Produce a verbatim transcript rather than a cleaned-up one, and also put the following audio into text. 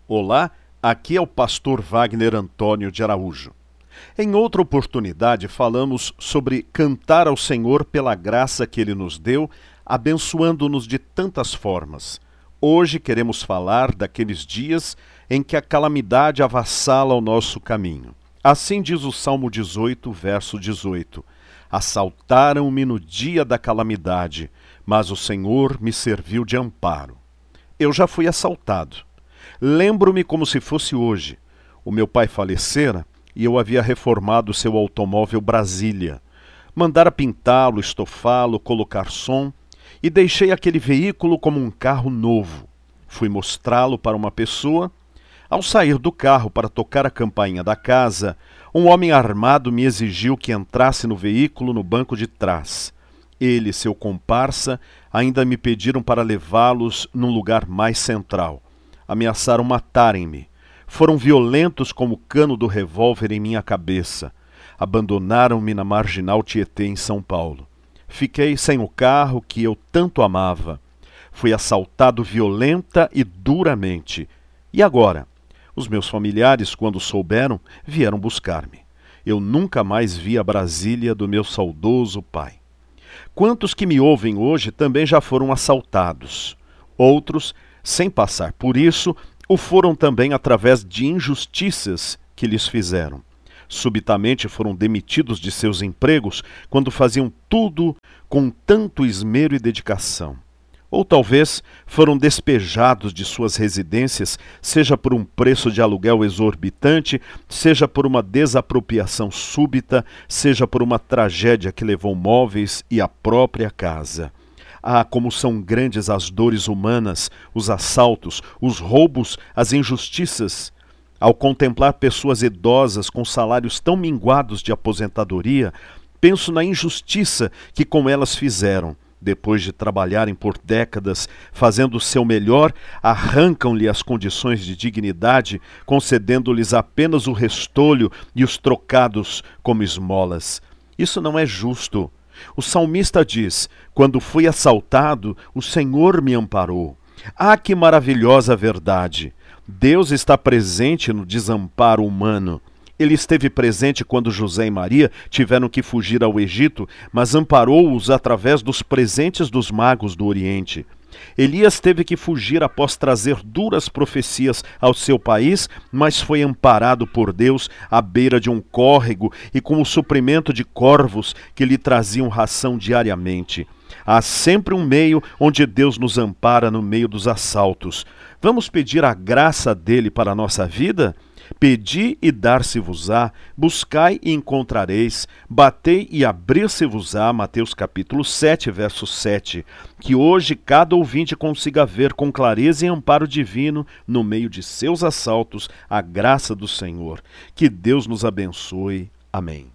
Olá, aqui é o pastor Wagner Antônio de Araújo. Em outra oportunidade falamos sobre cantar ao Senhor pela graça que Ele nos deu, abençoando-nos de tantas formas. Hoje queremos falar daqueles dias em que a calamidade avassala o nosso caminho. Assim diz o Salmo dezoito, verso dezoito. Assaltaram-me no dia da calamidade, mas o Senhor me serviu de amparo. Eu já fui assaltado. Lembro-me como se fosse hoje. O meu pai falecera e eu havia reformado seu automóvel Brasília. Mandara pintá-lo, estofá-lo, colocar som e deixei aquele veículo como um carro novo. Fui mostrá-lo para uma pessoa. Ao sair do carro para tocar a campainha da casa, um homem armado me exigiu que entrasse no veículo no banco de trás. Ele e seu comparsa ainda me pediram para levá-los num lugar mais central. Ameaçaram matarem-me. Foram violentos como o cano do revólver em minha cabeça. Abandonaram-me na Marginal Tietê, em São Paulo. Fiquei sem o carro que eu tanto amava. Fui assaltado violenta e duramente. E agora? Os meus familiares, quando souberam, vieram buscar-me. Eu nunca mais vi a Brasília do meu saudoso pai. Quantos que me ouvem hoje também já foram assaltados? Outros, sem passar por isso, o foram também através de injustiças que lhes fizeram. Subitamente foram demitidos de seus empregos quando faziam tudo com tanto esmero e dedicação. Ou talvez foram despejados de suas residências, seja por um preço de aluguel exorbitante, seja por uma desapropriação súbita, seja por uma tragédia que levou móveis e a própria casa. Ah, como são grandes as dores humanas, os assaltos, os roubos, as injustiças. Ao contemplar pessoas idosas com salários tão minguados de aposentadoria, penso na injustiça que com elas fizeram. Depois de trabalharem por décadas, fazendo o seu melhor, arrancam-lhe as condições de dignidade, concedendo-lhes apenas o restolho e os trocados como esmolas. Isso não é justo. O salmista diz: quando fui assaltado, o Senhor me amparou. Ah, que maravilhosa verdade! Deus está presente no desamparo humano. Ele esteve presente quando José e Maria tiveram que fugir ao Egito, mas amparou-os através dos presentes dos magos do Oriente. Elias teve que fugir após trazer duras profecias ao seu país, mas foi amparado por Deus à beira de um córrego e com o suprimento de corvos que lhe traziam ração diariamente. Há sempre um meio onde Deus nos ampara no meio dos assaltos. Vamos pedir a graça dele para a nossa vida? Pedi e dar-se-vos-á, buscai e encontrareis, batei e abrir-se-vos-á, Mateus capítulo sete, verso sete. Que hoje cada ouvinte consiga ver com clareza e amparo divino, no meio de seus assaltos, a graça do Senhor. Que Deus nos abençoe. Amém.